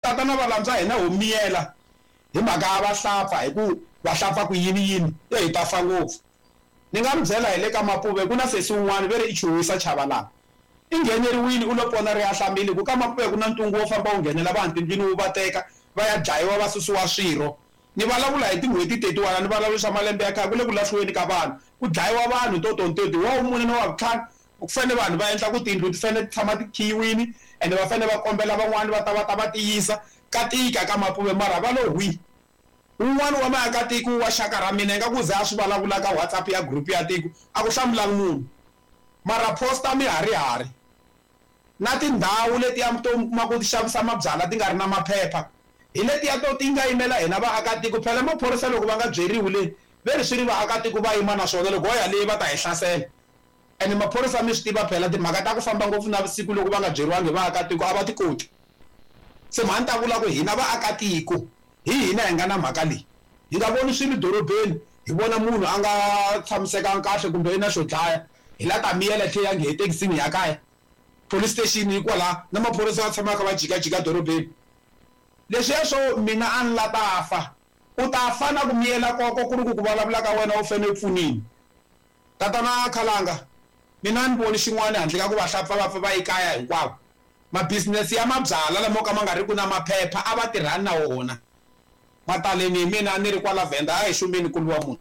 tatana Valantswa hina ho miyela hi mhaka ya vahlampfa hi ku vahlampfa ku yini hi ta fa ngopfu. Ni nga mi byela hi le ka Mapuve ku na sesi wun'wana ve ri i Chuwisa Chabalala i ngheneriwile u lo pona ri ya hlambile ku ka Mapuve ku na ntungu wo famba wu nghenela vanhu tindlwini wu va teka va ya dlayiwa va susiwa swirho. Ni vulavula hi tin'hweti 31 ni vulavulisa malembe ya khale ku le ku lahliweni ka vanhu ku dlayiwa vanhu totototi wa wumune na wa vutlhanu ku fanele vanhu va endla ku tindlu ti fanele ti tshama ti khiyiwini ende va fanele va kombela van'wani va ta va tiyisa ka tika ka Mapuve mara va lo hwi. Un'wana wa maakatiko wa xaka ra mina nga ku za swi vulavula ka WhatsApp ya group ya tiko a ku hlamulanga munhu mara posta miharihari na tindhawu leti ya ma ku xavisa mabyala ti nga ri na maphepha hi leti ya to ti nga yimela hina vaakatiko phela maphorisa loko va nga byeriwi le ve ri swi ri vaakatiko va yima na swona loko ya leyi va ta hi hlasela ene maphorisa mi swi tiva phela timhaka ta ku famba ngopfu na vusiku loko va nga byeriwangi vaakatiko a va ti koti. Se mhani ta vula ku hina vaakatiko hi hina hi nga na mhaka leyi hi nga voni swilo dorobeni hi vona munhu a nga tshamisekanga kahle kumbe i na xo dlaya hi la ta miyela tlheyangi hi tekisini ya kaya police station yi kwala na maphorisa va tshamaka va jikajika dorobeni. Leswi swo mina a ni la ta fa u ta fa na ku miyela koko ku ri ku vulavula ka wena u fanele pfunini. Tatana Khalanga mina ni voni xin'wana handle ka ku vahlampfa va fa va yi kaya hinkwavo mabusiness ya mabyala lamo ka ma nga ri ku na maphepha a va tirhani na wona mataleni mina ni ri kwala Venda a hi shumeni kuluwa munhu.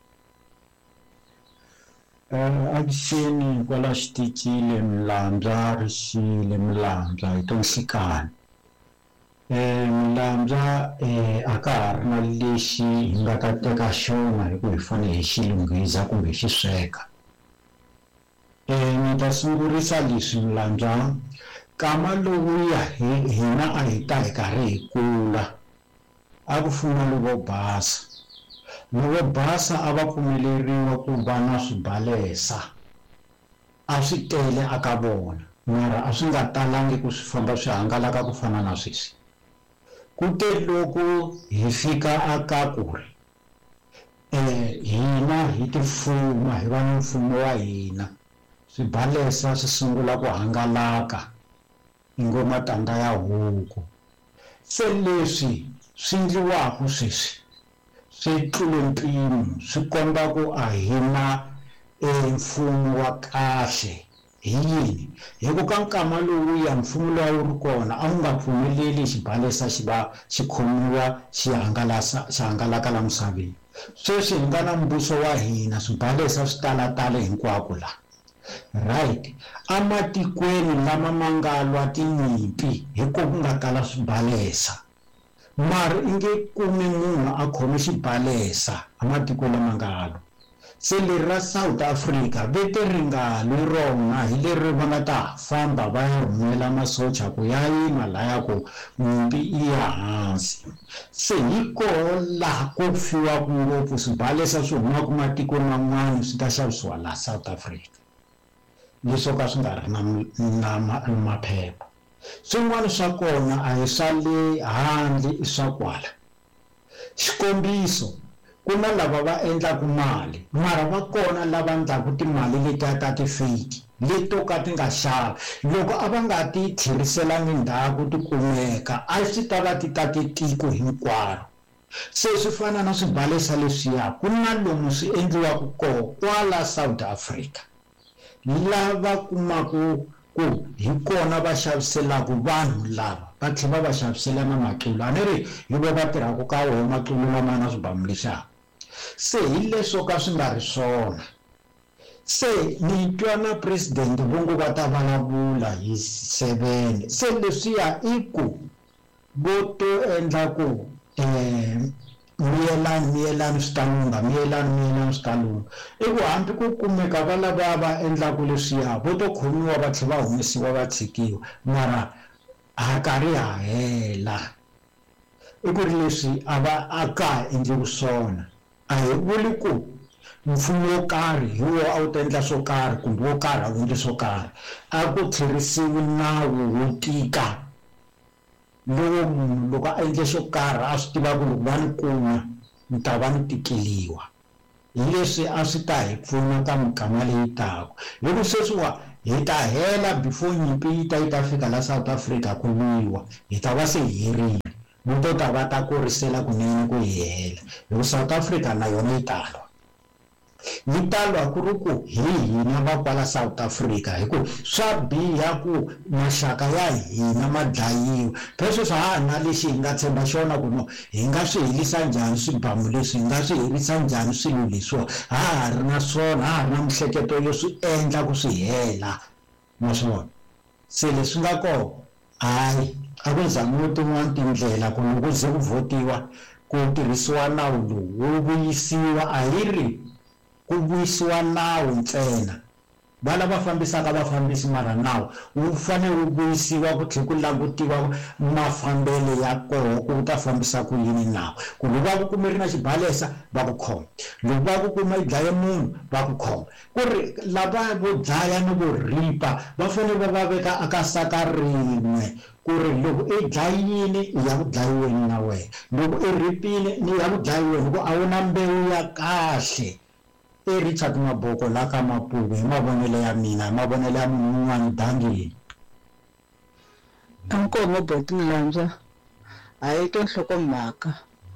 Avuxeni kwala xiticile Mlamdza Rixile Mlamdza hi tonhlikani. Mlamdza a ka ha ri na lexi hi nga ta teka xona hi ku hi fanele hi xi lunghisa kumbe hi xi sweka. Ni ta sungurisa leswi Mlamdza kama lowuya hina a hi ta hi karhi hi kula a ku fuma lovo basa. Lovo basa a va pfumeleriwa ku va na swibalesa a swi tele aka vona mara a swi nga talangi ku swi famba swi hangalaka ku fana na sweswi. Kute loko hi fika aka ku ri hina hi tifuma hi va ni mfumo wa hina swibalesa swi sungula ku hangalaka ingoma tanda ya huku. Se leswi swi endliwaka sweswi swi tlule mpimo swi komba ku a hina mfumo wa kahle hi yini hi ku ka nkama lowu ya mfumo lowu wu ri kona a wu nga pfumeleli xibalesa xi va xi khomiwa xi hangalaka la misaveni. Sweswi hi nga na mbuso wa hina swibalesa swi talatala hinkwako la right amatikweni lama ma nga lwa tinyimpi hi ku nga tala swibalesa mara i nge kumi munhu a khome xibalesa amatiko lama nga lwa. Se leri ra South Africa vete ri nga lwi rona hi leri va nga ta famba va ya rhumela masocha ku ya yima laya ku nyimpi i ya hansi. Se hi koho laha ku fiwaka ngopfu swibalesa swi humaka matiko man'wana swi ta xavisiwa laha South Africa leswo ka swi nga ri na maphepha. Swin'wana swa kona a hi swa le handle i swa kwala. Xikombiso ku na lava va endlaku mali mara va kona lava endlaku timali letiya ta ti-fake leto ka ti nga xava loko a va nga ti tlheriselangi ndzhaku ti kumeka a swi ta va ti ta tiko hinkwaro. Se swi fana na swibalesa leswiya ku na lomu swi endliwaka koho kwala South Africa lava kumaku ku hi kona va xaviselaka vanhu lava va tlhela va xavisela na matlulu a ni ri hi vo va tirhaka ka woho matlulu lama na swibamu lexaka. Se hi leswo ka swi nga ri swona. Se ni twa na president vongo va ta vulavula hi 7 se leswiya i ku vo to endla ku miyelani swi ta lunga miyelani swi ta lunga i ku hambi ku kumeka va lava va endlaku leswiya vo to khomiwa va tlhela va humesiwa va tshikiwa mara a karhi ha hela. I ku ri leswi a va a ka endliku swona a hi vuli ku mfumo wo karhi hi wo a wu ta endla swo karhi kumbe wo karhi a wu endli swo karhi a ku tlherisiwi nawu wo tika lowo munhu loko a endle xo karhi a swi tiva ku loko va ni kuma ni ta va ni tikeliwa. Hi leswi a swi ta hi pfuna ka mikama leyi taka hi ku sweswiwa hi ta hela before nyimpi yi ta fika la South Africa ku lwiwa hi ta va se herile vo ta va ta kurisela kunene ku hi hela loko South Africa na yona yi talwa ku ri ku hi hina va kwala South Africa hi ku swa biha ku maxaka ya hina ma dlayiwa leswi swa ha na lexi hi nga tshemba xona ku no hi nga swi herisa njhani swibamu leswi hi nga swi herisa njhani swilo leswiwa ha ha ri na swona ha ha ri na mihleketo yo swi endla ku swi hela naswona se leswi nga kona hayi a ku zamiwe tin'wana tindlela ku loko ze ku votiwa ku tirhisiwa nawu lowu wu vuyisiwa a hi ri ku vuyisiwa nawu ntsena va lava fambisaka vafambisi mara nawu wu fanele wu vuyisiwa ku tlhela ku langutiwa mafambelo ya koho ku ta fambisa ku yini nawu ku loko va ku kuma ri na xibalesa va ku khoma loko va ku kuma yi dlaye munhu va ku khoma ku ri lava vo dlaya ni vo ripa va fanele va veka aka saka rin'we ku ri loko i dlayini i ya ku dlayiweni na wena loko i ripile ni ya ku dlayiweni ku a wu na mbewu ya kahle Richard Maboko la ka Mapuve hi mavonele ya mina hi mavonele ya munhu un'wana bangini Ankomo boti Mlanza a yi to nhlokomhaka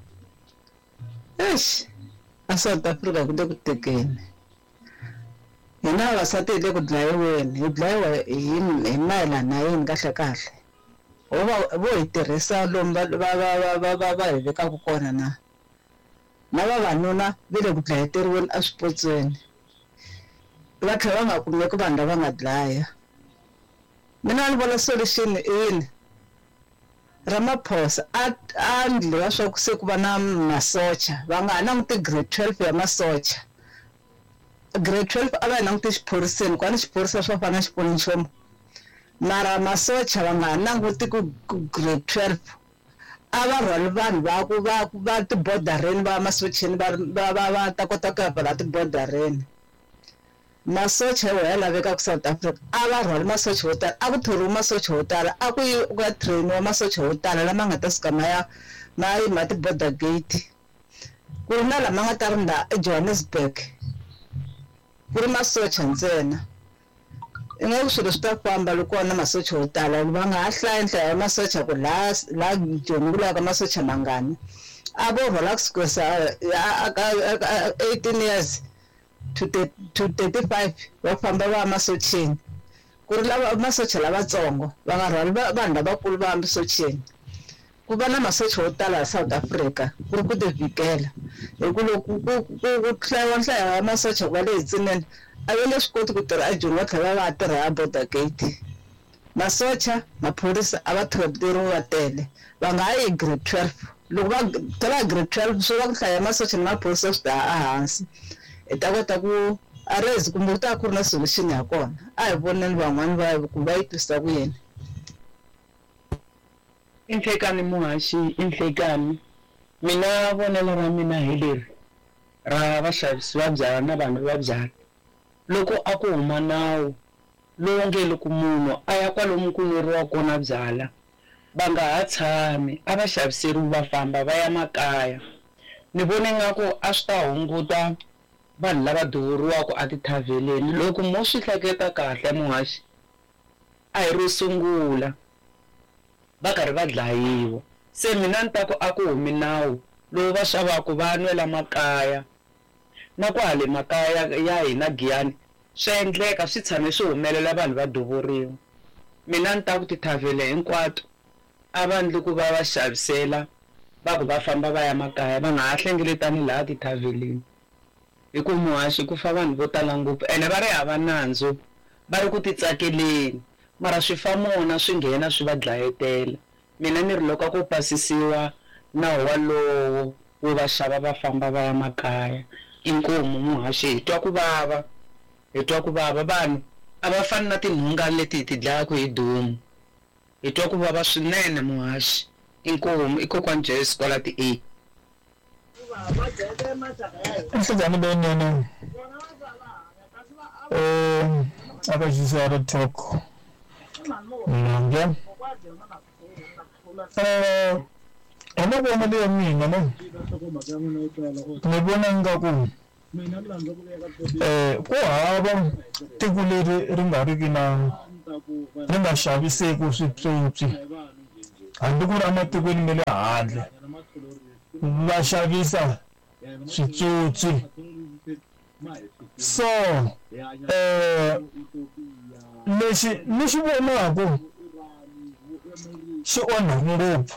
a South Africa ku le ku tekeni hina vavasati hi le ku dlayiweni hi dlayiwa hi mayelana na yini kahle vo hi tirhisa lomu va hi vekaku kona na vavanuna va le ku dlayeteriweni a swipotsweni va tlhela va nga kumeki vanhu lava nga dlaya mina ni vona solution yini Ramaphosa a ndlela swa ku se ku va na masocha va nga languti grade 12 ya masocha grade 12 a va languti xiphoriseni kwani xiphorisa swa fana xiponi nchumu mara masocha va nga languti ku grade 12 a va rhwali vanhu va tibodareni va masocheni va ta kota ku ya pfala tibodareni masocha yo ya laveka ku South Africa a va rhwali masocha yo tala a ku thoriwa masocha yo tala a ku ya trainiwa masocha yo tala lama nga ta suka ma yima tiborder gate ku ri na lama nga ta rinda eJohannesburg ku ri masocha ntsena i nga ku swilo swi ta famba loko na masocha yo tala va nga ha hlaya nhlayo ya masocha ku la jongulaka masocha mangani a vo rhwala kusuka 18 years to 35 va famba va masocheni ku ri lava masocha lavatsongo va nga rhwali vanhu lavakulu va masocheni ku va na masocha yo tala ya South Africa ku ri ku tivhikela hi ku loko ku hlayiwa nhlayo ya masocha ku va leyi tsinene a va nge swi koti ku tirha ejoni va tlhela va tirha ya border gate masocha maphorisa a va thoriwa va tele va nga yi grade 12 loko va tirha grade 12 swi va ku hlaya masocha na maphorisa swi ta ehansi hi ta kota ku arrest kumbe ku ta ku ri na solution ya kona a hi voneni van'wani va ku va yi twisa ku yini Inhlekani muhaxi inhlekani mina vonelo ra mina hi leri ra vaxavisi va byala na vanhu va byala loko a ku huma nawu lowu nge loko munhu a ya kwalomu ku nweriwa kona byala va nga ha tshami a va xaviseriwi va famba va ya makaya ni vone nga ku a swi ta hunguta vanhu lava duvuriwaka a tithaveleni loko mo swi hleketa kahle muhaxi a hi ro sungula va karhi va dlayiwa se mina ni ta ku a ku humi nawu lowu va xavaka va nwela makaya na ku hale makaya ya hina Giyani swi endleka swi tshame swi humelela vanhu va duvuriwa mina ni ta ku tithavele hinkwato a va ndli ku va va xavisela va ku va famba va ya makaya va nga ha hlengeletani laha tithaveleni hi ku muhaxi ku fa vanhu vo tala ngopfu ene va ri hava nandzu va ri ku titsakeleni mara swifamona swi nghena swi va dlayetela mina ni ri loko ku pasisiwa nawu walowo wo va xava va famba va ya makaya inkomu muhaxi hi twa ku vava vanhu a va fani na tinhunga leti hi ti dlayaka hi dumu hi twa ku vava swinene muhaxi inkomu i kokwani Joyce kwala ti-8 Inhlekani benene abajisara talk nge amabonelo ya mina no ni vona ingaku ku hava tiko leri ri nga riki na ri nga xaviseki switsotsi hambi ku ri ematikweni ma le handle va xavisa switsotsi so lexi ni xi vonaku xi onha ngopfu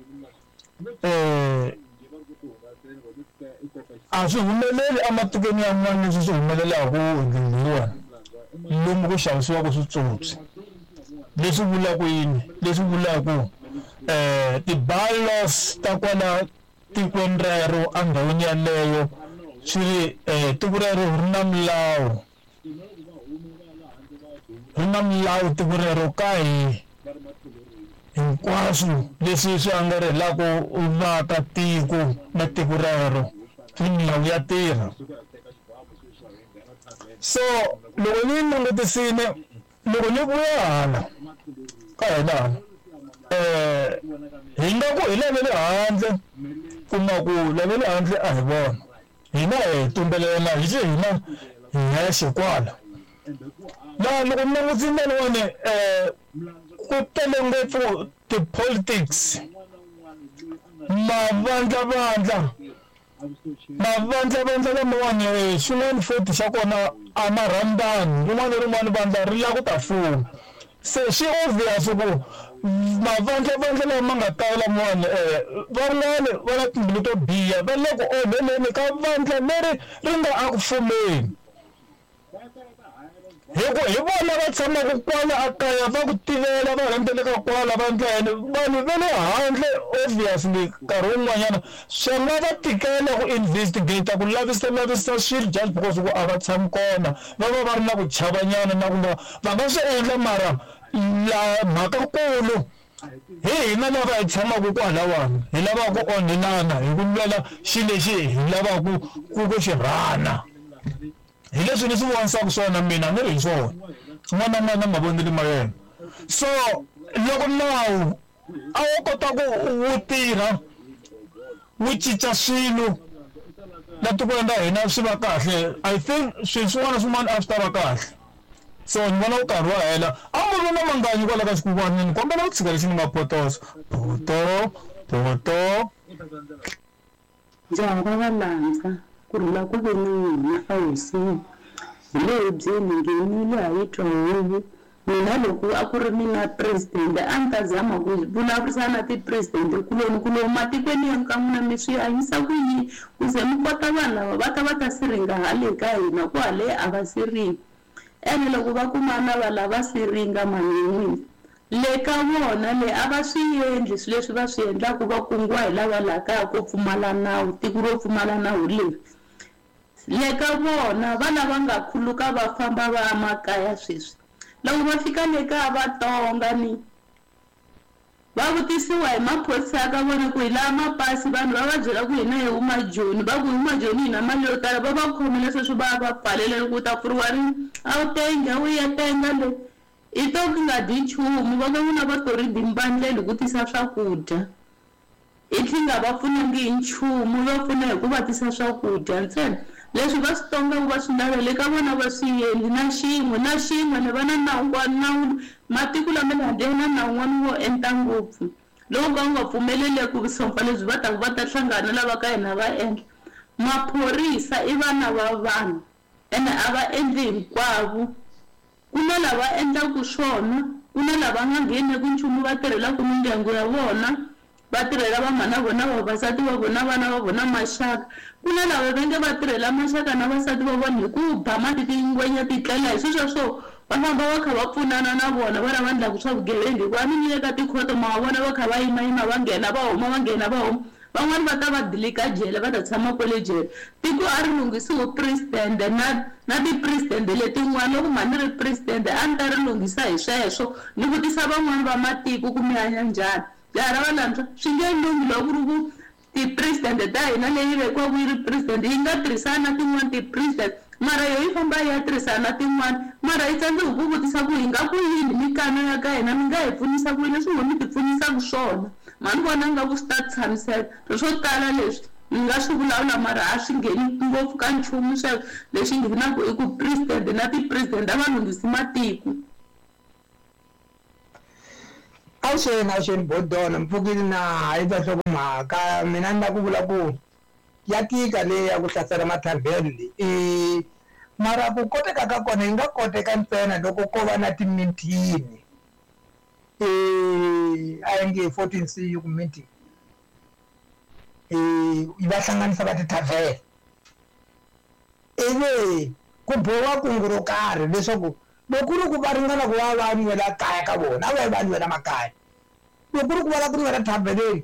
a swi humeleli ematikweni yan'wana leswi swi humelelaku endleliwani lomu ku xavisiwaku switsotsi leswi vulaku yini leswi vulaku ti-bylaws ta kwala tikweni rero a ndhawini yaleyo swi tiko rero ri na milawu tiko rero ka hinkwaswo leswi swi angarhelaku vaakatiko na tiko rero milawu ya tirha so loko ni langutisile loko ni vuya hala ka hina hi nga ku hi lavele handle kuma ku lavele handle a hi vona hina hi tumbelela hi hina hi hexe kwala laha loko ni langutile niwone ku tele ngopfu ti-politics mavandlavandla lamawani xin'wana futhi xa kona a ma rhandani rin'wana rin'wana vandla ri lava ku ta fuma se xi obvious ku mavandlavandla lama nga tala lamawani van'wana va na timbilu to biha va le ku onheleni ka vandla leri ri nga aku fumeni hi vona va tshamaka kwala a kaya va ku tivela va rhendzeleka kwala vandleni vanhu va le handle obviously nkarhi wun'wanyana swi nga va tikela ku investigate ku lavisisa swilo just because ku a va tshami kona va ri na ku chavanyana na ku va nga swi endla mara mhakakulu hi hina lava hi tshamaka kwalawani hi lavaka ku onhelana hi ku lwela xilo lexi hi lavaka ku xi rhana hi leswi ni swi vonisaka swona mina ni ri hi swona n'wana na mavonelo ma yena so loko nawu a wu kota ku wu tirha wu cinca swilo na tikweni ra hina swi va kahle I think swin'wana a swi ta va kahle so ni vona wu karhi wa hela a mu na manganyi kwala ka xikukwana ni kombela ku tshika lexi ni nga potoso poto njhanga valantsa ku rhula ku ve ni hina a hosini hi lehi byeni ngenile ha yi twa huvu mina loko a ku ri mina presidente a ni ta zama ku vulavurisana na tipresidente kulomu matikweni ya ka n'wina mi swi hanyisa ku yini ku ze mi kota vanhu lava va ta siringa hale ka hina ku hale a va siringi ene loko va kumana va lava siringa man'wini le ka vona le a va swi endli swilo leswi va swi endlaku va kunguwa hi lava la kaya ku pfumala nawu tiko ro pfumala nawu leyi le ka vona vana va nga khuluka va famba va makaya sweswi loko va fika le kaya va tonga ni va vutisiwa hi maphorisa ya ka vona ku hi laha mapasi vanhu va va byela ku hina hi humajoni va ku humajoni hina mali yo tala va va khomile sweswi va pfalelele ku ta pfuriwa rini a wu tenga wu ya tenga le i to ku nga dyi nchumu va ka n'wina va to ri dimbandleli ku tisa swakudya i tlhinga va pfunangi hi nchumu va pfuna hi ku va tisa swakudya ntsena leswi va swi tongaku va swi lavele ka vona va swi endli na xin'we ni va na nawu matiko lama le handle na nawu n'wana wo enta ngopfu loko va nga pfumeleleki vusopfa lebyi va ta hlangana lava ka hina va endla maphorisa i vana va vanhu ene a va endli hinkwavo ku na lava endlaku swona ku na lava nga ngheneki nchumu va tirhelaku mindyangu ya vona va tirhela vamhana vona vavasati va vona vana va vona maxaka ku na lava va nge va tirhela maxaka na vasati va vona hi ku ba mati tingwenya ti tlela hi sweswo swo va famba va kha va pfunana na vona va va endlaku swa vugevenga hikuva ni le ka tikhoto ma vona va kha va yimayima va nghena va huma van'wani va ta va dilika jele va ta tshama kwale jele tiko a ri lunghisiwe presidente na tipresidente letin'wana loko mhani ri presidente a ni ta ri lunghisa hi sweswo ni vutisa van'wani va matiko ku mi hanya njhani jara valantshwa swi nge lunghi loko ku ri ku tipresidente ta hina leyi vekiwaku yi ri presidente yi nga tirhisana na tin'wana tipresidente mara yo yi famba yi ya tirhisana na tin'wana mara yi tsandzeki ku vutisa ku hi nga ku yini mikano ya ka hina mi nga hi pfunisa ku yini leswi ngo mi ti pfunisaka swona mani vona nga ku swi ta tshamiseka swo tala leswi hi nga swi vulavula mara a swi ngheni ngopfu ka nchumu swa lexi nghenaku i ku president na tipresident a va lunghisi matiko. Awusheni bodona mpfukile na hayi ta hlokomhaka mina ni la ku vula ku ya tika leyi ya ku hlasela mathavheni mara ku koteka ka kona yi nga koteka ntsena loko ko va na timintini a yi nge 14 ku meeting yi va hlanganisa va tithavheni ivi ku boha kungu ro karhi leswaku loko ku ri ku va ringana ku va va nwela kaya ka vona a va yi va nwela makaya loko ku ri ku va la ku nwela thavheneni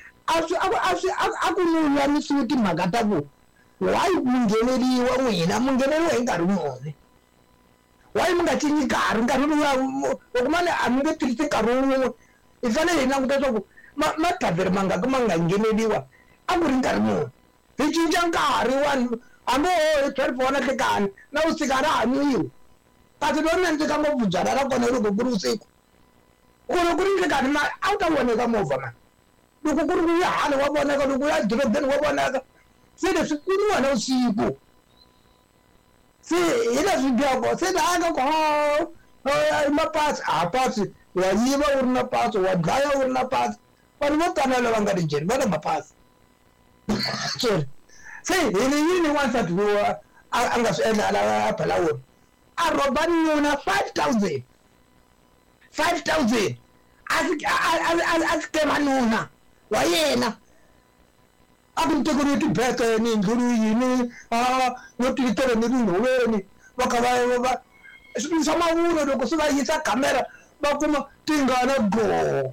a ku lulamisiwe timhaka ta ku why mu ngheneriwa n'wina mu ngheneriwa hi nkarhi muni why mi nga cinyi nkarhi loko mani a mi nge tirhisi nkarhi wun'we hi fanele hi languta leswaku mathavheni mangaka ma nga ngheneriwa a ku ri nkarhi muni hi cinca nkarhi vanhu hambi hi 12 wa nanhlekani na vusiku a ra hanyiwi kasi loko nandzika ngopfu byala ra kona loko ku ri vusiku loko ku ri nhlekani a wu ta voneka movha mani loko ku ri ku ya hala wa voneka loko ya dorobeni wa voneka se leswi ku ni wena vusiku se hi leswi bihaka se laaka ko mapasi pasi wa yiva u ri na pasi wa dlaya u ri na pasi vanhu vo tala lava nga rijeni va na mapasi sorry se hini yini wansati lowu a nga swi endla a phela wona a rhoba nuna 5,000 a sikema nuna wa yena a ku ntekeriwe tibekeni ndlulu yini no titere ni rinhoveni va kha va swilo swa mavunwa loko swi va yisa kamera va kuma tingana go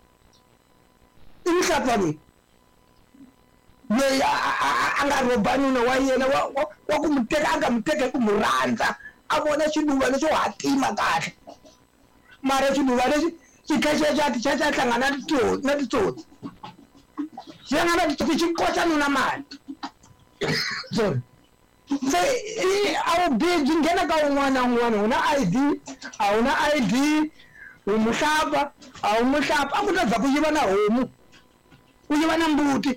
i mihlapfa leyi leyi a nga rhoba nuna wa yena wa ku muteka a nga muteka hi ku mu rhandza a vona xiluva lexo hatima kahle mara xiluva lexi xi kha xa hlangana na titsotsi xi hlangana na titsotsi xi koxa nuna mali sorry se a wu bihi byi nghena ka un'wana na un'wana u na ID a wu na ID u muhlapfa a wu muhlapfa a ku ta za ku yiva na homu u yiva na mbuti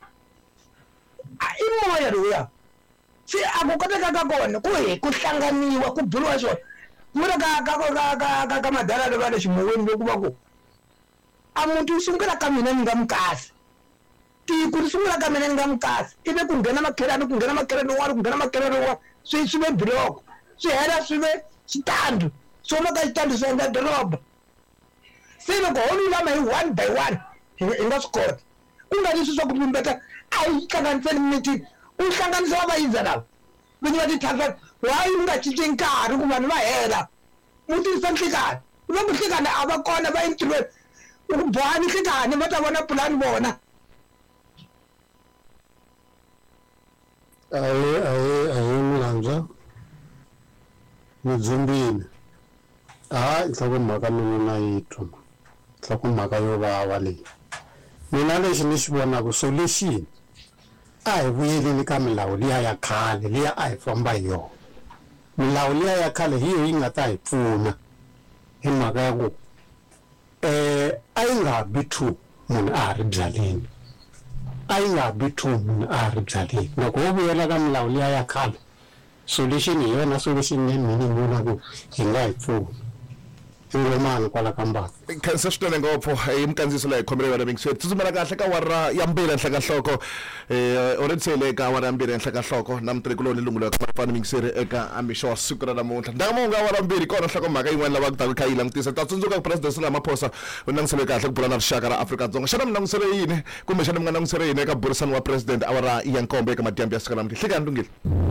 i moya lowuya se a ku koteka ka kona ku hlanganiwa ku buliwa xona mura ka madalalo va le ximoweni loku va ku a muti wu sungula ka mina ni nga mukasi tiko ri sungula ka mina ni nga mukasi ivi ku nghena makhelani un'wana ku nghena makhelani un'wana swi ve biloko swi hela swi ve xitandi swo maka xitandi swi endla doroba se loko ho lulama hi 1 by 1 hi nga swi kota ku nga leswi swa ku vumbeka a yi hlanganiseni meeting u hlanganisa va vayindza lava vinyi va tithavheni why u nga cinci nkarhi ku vanhu va hela mu tirhisa nhlekani loko nhlekani a va kona va entirhweni ku bohani nhlekani va ta vona pulani vona ahe Mlanza Mudzumbini nhlokomhaka mina na yi twa nhlokomhaka yo vava leyi mina lexi ni xi vonaka solution a hi vuyeleni ka milawu liya ya khale liya a hi famba hi yona milawu liya ya khale hi yo yi nga ta hi pfuna hi mhaka ya ku a yi nga bi two munhu a ha ri byaleni a yi nga bi two munhu a ha ri byaleni loko ho vuyela ka milawu liya ya khale solution hi yona solution leyi mina ni vona ku hi nga hi pfuna ngomani kwala kambala khensa swinene ngopfu hi mukandziso leyi khomele wena mingisweti tsutsumela kahle ka wara ya mbili henhla ka nhloko orentsele eka wara ya mbili henhla ka nhloko na mutirhikuloni lungulo ka mafana mingiseri eka ambixo wa siku ra namuntlha ndakamonga wara mbili kona nhlokomhaka yin'wana lava ku taka kha yi langutisa ta tsundzuka ku president Cyril Ramaphosa u langutisele kahle ku bula na rixaka ra Afrika-Dzonga xana mi langutisele yini kumbe xana mi nga langutisele yini eka burisano wa president awara ya nkombo eka madyambu ya siku ra namuntlha hlekani lungile